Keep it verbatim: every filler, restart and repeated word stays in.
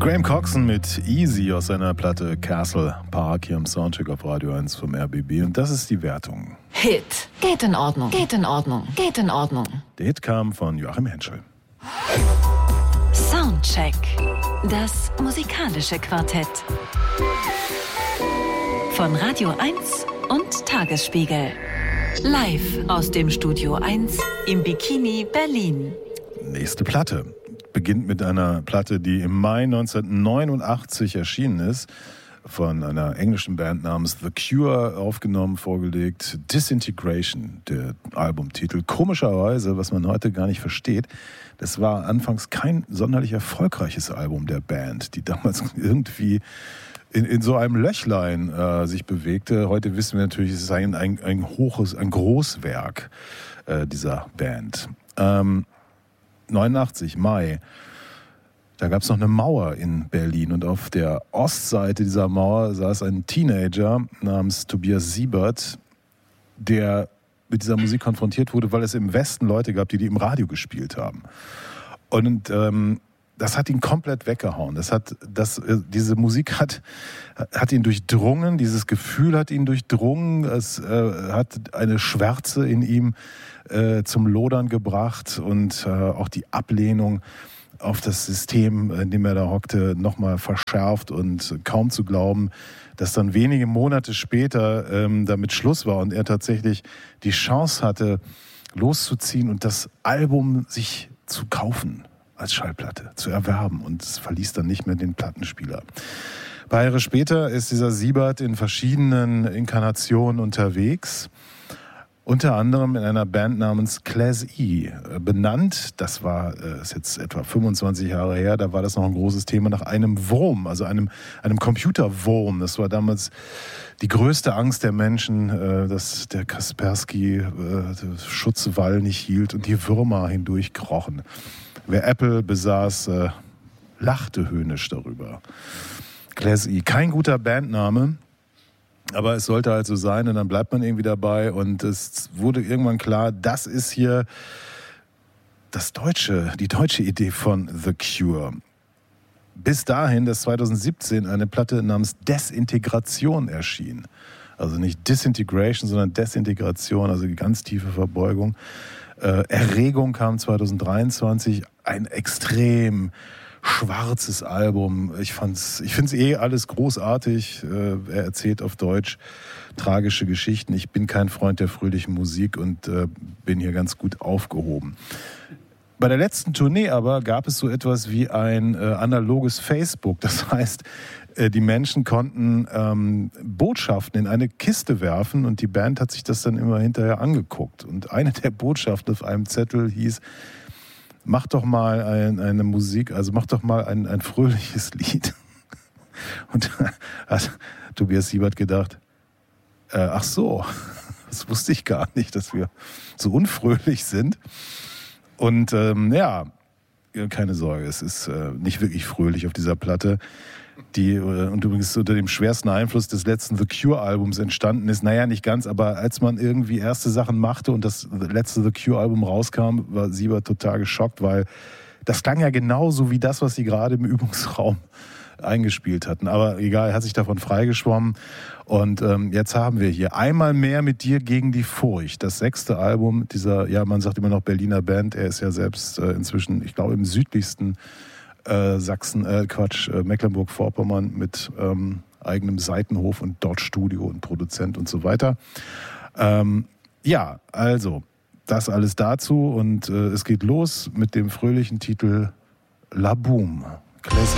Graham Coxon mit Easy aus seiner Platte Castle Park hier im Soundcheck auf Radio eins vom R B B. Und das ist die Wertung. Hit. Geht in Ordnung. Geht in Ordnung. Geht in Ordnung. Der Hit kam von Joachim Henschel. Soundcheck. Das musikalische Quartett. Von Radio eins und Tagesspiegel. Live aus dem Studio eins im Bikini Berlin. Nächste Platte beginnt mit einer Platte, die im Mai neunzehnhundertneunundachtzig erschienen ist, von einer englischen Band namens The Cure aufgenommen, vorgelegt. Disintegration, der Albumtitel. Komischerweise, was man heute gar nicht versteht, das war anfangs kein sonderlich erfolgreiches Album der Band, die damals irgendwie in, in so einem Löchlein äh, sich bewegte. Heute wissen wir natürlich, es ist ein, ein, ein hohes, ein Großwerk äh, dieser Band. Ähm, neunundachtzig, Mai. Da gab es noch eine Mauer in Berlin und auf der Ostseite dieser Mauer saß ein Teenager namens Tobias Siebert, der mit dieser Musik konfrontiert wurde, weil es im Westen Leute gab, die die im Radio gespielt haben. Und ähm, das hat ihn komplett weggehauen. Das hat, das, diese Musik hat, hat ihn durchdrungen, dieses Gefühl hat ihn durchdrungen, es äh, hat eine Schwärze in ihm äh, zum Lodern gebracht und äh, auch die Ablehnung auf das System, in dem er da hockte, nochmal verschärft und kaum zu glauben, dass dann wenige Monate später ähm, damit Schluss war und er tatsächlich die Chance hatte, loszuziehen und das Album sich zu kaufen, als Schallplatte, zu erwerben, und es verließ dann nicht mehr den Plattenspieler. Ein paar Jahre später ist dieser Siebert in verschiedenen Inkarnationen unterwegs, unter anderem in einer Band namens Class E, benannt, das war äh, ist jetzt etwa fünfundzwanzig Jahre her, da war das noch ein großes Thema, nach einem Wurm, also einem, einem Computerwurm. Das war damals die größte Angst der Menschen, äh, dass der Kaspersky äh, Schutzwall nicht hielt und die Würmer hindurch krochen. Wer Apple besaß, äh, lachte höhnisch darüber. Class E, kein guter Bandname, aber es sollte halt so sein und dann bleibt man irgendwie dabei und es wurde irgendwann klar, das ist hier das deutsche, die deutsche Idee von The Cure. Bis dahin, dass zweitausendsiebzehn eine Platte namens Desintegration erschien. Also nicht Disintegration, sondern Desintegration, also die ganz tiefe Verbeugung. Äh, Erregung kam zweitausenddreiundzwanzig, ein extrem schwarzes Album. Ich fand's, ich finde es eh alles großartig. Äh, er erzählt auf Deutsch tragische Geschichten. Ich bin kein Freund der fröhlichen Musik und äh, bin hier ganz gut aufgehoben. Bei der letzten Tournee aber gab es so etwas wie ein äh, analoges Facebook. Das heißt, äh, die Menschen konnten ähm, Botschaften in eine Kiste werfen und die Band hat sich das dann immer hinterher angeguckt. Und eine der Botschaften auf einem Zettel hieß: Mach doch mal ein, eine Musik, also mach doch mal ein, ein fröhliches Lied. Und da hat Tobias Siebert gedacht, äh, ach so, das wusste ich gar nicht, dass wir so unfröhlich sind. Und ähm, ja, keine Sorge, es ist äh, nicht wirklich fröhlich auf dieser Platte, die äh, und übrigens unter dem schwersten Einfluss des letzten The Cure-Albums entstanden ist. Naja, nicht ganz, aber als man irgendwie erste Sachen machte und das letzte The Cure-Album rauskam, war Siebert total geschockt, weil das klang ja genauso wie das, was sie gerade im Übungsraum eingespielt hatten. Aber egal, er hat sich davon freigeschwommen. Und ähm, jetzt haben wir hier Einmal mehr mit dir gegen die Furcht. Das sechste Album dieser, ja, man sagt immer noch Berliner Band. Er ist ja selbst äh, inzwischen, ich glaube, im südlichsten äh, Sachsen, äh, Quatsch, äh, Mecklenburg-Vorpommern mit ähm, eigenem Seitenhof und dort Studio und Produzent und so weiter. Ähm, ja, also, das alles dazu. Und äh, es geht los mit dem fröhlichen Titel La Boom. Classic.